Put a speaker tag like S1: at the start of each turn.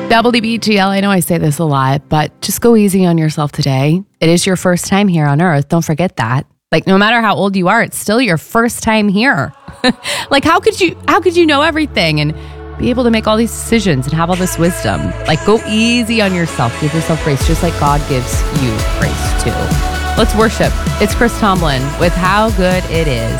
S1: WBGL, I know I say this a lot, but just go easy on yourself today. It is your first time here on Earth. Don't forget that. Like, no matter how old you are, it's still your first time here. Like, how could you know everything and be able to make all these decisions and have all this wisdom? Like, go easy on yourself. Give yourself grace, just like God gives you grace too. Let's worship. It's Chris Tomlin with How Good It Is.